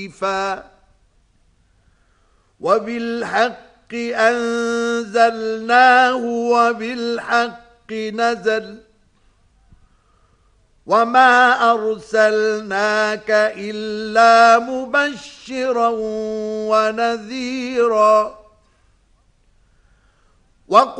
وبالحق أنزلناه وبالحق نزل وما أرسلناك إلا مبشرا ونذيرا